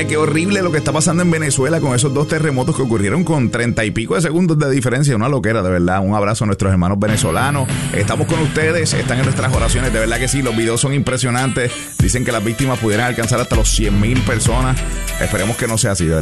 Mira qué horrible lo que está pasando en Venezuela con esos 2 terremotos que ocurrieron con 30 y pico de segundos de diferencia. Una loquera, de verdad. Un abrazo a nuestros hermanos venezolanos. Estamos con ustedes, están en nuestras oraciones. De verdad que sí, los videos son impresionantes. Dicen que las víctimas pudieran alcanzar hasta los 100,000 personas. Esperemos que no sea así, de verdad.